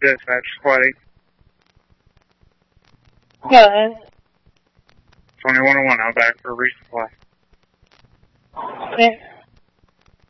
dispatch, squad 8. What? 2101, I'm back for resupply. Okay.